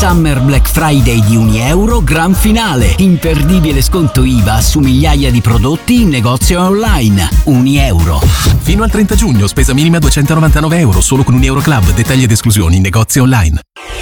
Summer Black Friday di Unieuro, gran finale. Imperdibile sconto IVA su migliaia di prodotti in negozio e online. Unieuro. Fino al 30 giugno, spesa minima €299 solo con Unieuro Club. Dettagli ed esclusioni in negozio online.